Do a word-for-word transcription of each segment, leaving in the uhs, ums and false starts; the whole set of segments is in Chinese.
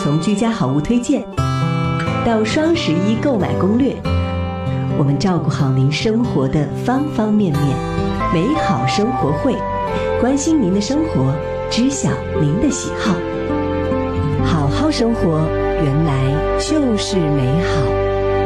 从居家好物推荐到双十一购买攻略，我们照顾好您生活的方方面面。美好生活会，关心您的生活，知晓您的喜好。好好生活，原来就是美好。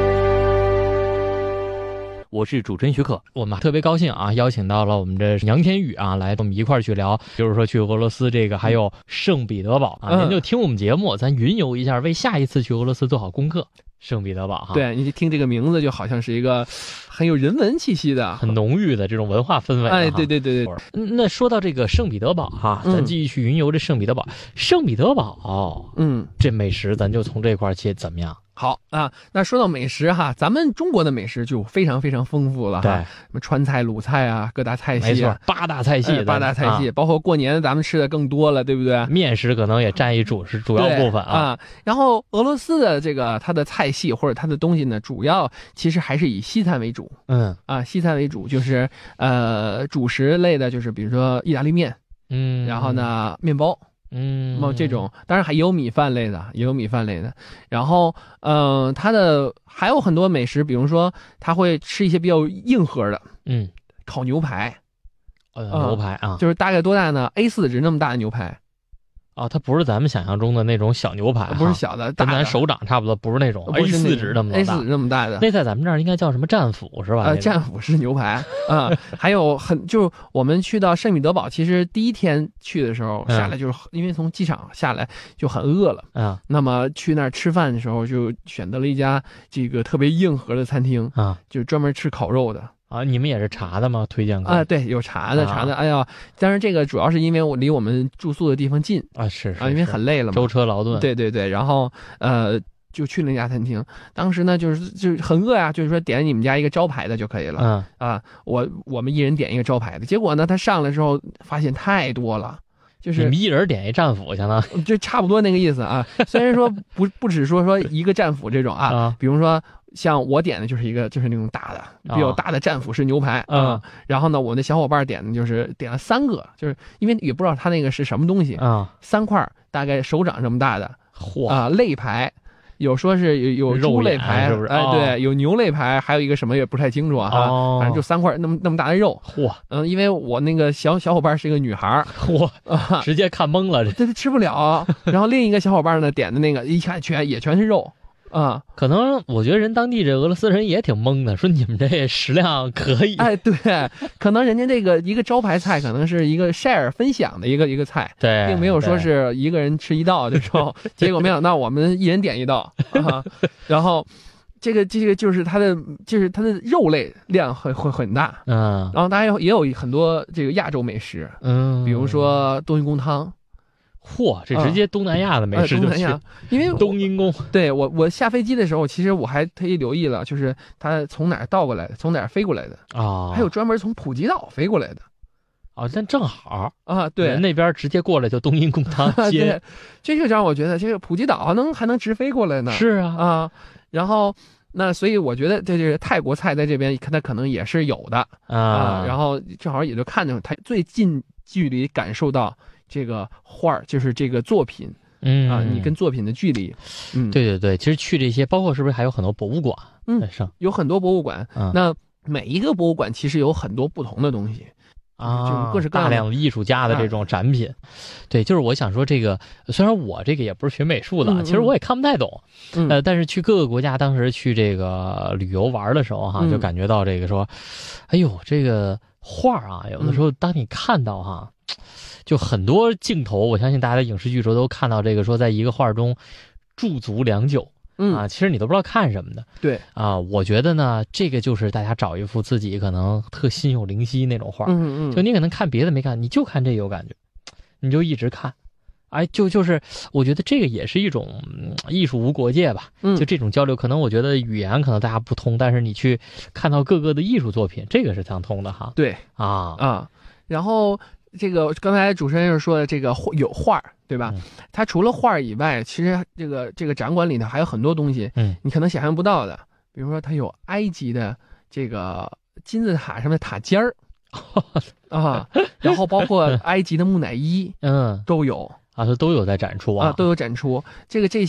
我是主持人徐克，我们特别高兴啊，邀请到了我们这杨天宇啊，来我们一块儿去聊，就是说去俄罗斯这个，还有圣彼得堡啊，嗯、您就听我们节目，咱云游一下，为下一次去俄罗斯做好功课。圣彼得堡哈， 对，你听这个名字就好像是一个很有人文气息的、 很浓郁的这种文化氛围。 哎，对对对对。 那说到这个圣彼得堡哈，咱继续去云游这圣彼得堡。嗯、圣彼得堡，嗯，这美食咱就从这块儿切怎么样？ 好啊，那说到美食哈，咱们中国的美食就非常非常丰富了哈， 对， 什么川菜、鲁菜啊，各大菜系、啊， 没错，八大菜系， 哎、八大菜系，啊、包括过年咱们吃的更多了，对不对？ 面食可能也占一主是主要部分 啊, 啊。然后俄罗斯的这个它的菜系或者它的东西呢，主要其实还是以西餐为主，嗯啊，西餐为主，就是呃主食类的，就是比如说意大利面，嗯，然后呢面包。嗯，这种当然还有米饭类的，也有米饭类的。然后，嗯、呃，它的还有很多美食，比如说他会吃一些比较硬核的，嗯，烤牛排， 呃，牛排啊， 就是大概多大呢 ？A 四 纸那么大的牛排。 哦，它不是咱们想象中的那种小牛排， 不是小的， 跟咱手掌差不多，不是那种 A 四 纸那么大 ，A 四 纸那么大的。 那在咱们这儿应该叫什么战斧是吧？ 呃，战斧式牛排啊、嗯，还有很就是我们去到圣彼得堡，其实第一天去的时候下来，就是、嗯、因为从机场下来就很饿了啊、嗯。那么去那儿吃饭的时候，就选择了一家这个特别硬核的餐厅啊，就专门吃烤肉的。 啊，你们也是茶的吗？推荐过啊，对，有茶的，茶的。哎呀，当然这个主要是因为我离我们住宿的地方近啊，是是啊，因为很累了嘛， 舟车劳顿。 对对对，然后呃，就去了那家餐厅。当时呢，就是就是很饿呀，就是说点你们家一个招牌的就可以了。嗯啊，我我们一人点一个招牌的。结果呢，他上来之后发现太多了。就是你们一人点一战斧，相当于就差不多那个意思啊。虽然说不不只说说一个战斧这种啊，啊比如说像我点的就是一个就是那种大的比较大的战斧式牛排啊、嗯，然后呢，我那小伙伴点的就是点了三个，就是因为也不知道他那个是什么东西啊，三块大概手掌这么大的，嚯啊肋排。有说是有有猪肋排， 是不是？ 哎，对，有牛肋排，还有一个什么也不太清楚啊，哦、反正就三块那么那么大的肉。嚯，嗯，因为我那个小小伙伴是一个女孩， 嚯，啊、直接看懵了， 这这吃不了。然后另一个小伙伴呢点的那个一看全也全是肉。啊、 嗯，可能我觉得人当地这俄罗斯人也挺懵的，说你们这食量可以。 哎，对，可能人家这个一个招牌菜可能是一个 share 分享的一个一个菜， 对， 并没有说是一个人吃一道这种。结果没想到我们一人点一道，啊、然后这个这个就是它的就是它的肉类量很很很大，嗯，然后大家也有很多这个亚洲美食，嗯，比如说冬阴功汤。 嚯，这直接东南亚的美食就去、 嗯呃、因为冬阴功。 对我我下飞机的时候，其实我还特意留意了，就是它从哪儿倒过来的，从哪儿飞过来的啊、哦，还有专门从普吉岛飞过来的。 哦，但正好啊，对， 那边直接过来就冬阴功汤接。 对，这就让我觉得这个普吉岛能还能直飞过来呢。 是啊啊，然后那所以我觉得这就是泰国菜在这边它可能也是有的 啊, 啊，然后正好也就看见它最近距离感受到。这个画就是这个作品，嗯啊，你跟作品的距离， 嗯，对对对，其实去这些，包括是不是还有很多博物馆？ 嗯，有很多博物馆、嗯，那每一个博物馆其实有很多不同的东西啊， 就是各式各样的大量的艺术家的这种展品。啊、对，就是我想说这个，虽然我这个也不是学美术的，嗯、其实我也看不太懂，嗯、呃，但是去各个国家，当时去这个旅游玩的时候哈，嗯、就感觉到这个说，哎呦，这个画啊，有的时候当你看到哈。嗯就很多镜头，我相信大家在影视剧时候都看到这个，说在一个画中驻足良久，嗯啊，其实你都不知道看什么的。 对啊，我觉得呢，这个就是大家找一幅自己可能特心有灵犀那种画，嗯嗯，就你可能看别的没看，你就看这有感觉，你就一直看，哎，就就是我觉得这个也是一种、嗯、艺术无国界吧，嗯，就这种交流，可能我觉得语言可能大家不通，但是你去看到各个的艺术作品，这个是相通的哈。 对啊啊，然后。这个刚才主持人又说的这个有画对吧？嗯、它除了画以外，其实这个这个展馆里头还有很多东西，嗯，你可能想象不到的。比如说，它有埃及的这个金字塔上的塔尖儿啊，然后包括埃及的木乃伊，嗯，都有啊，它都有在展出啊， 啊都有展出。这个这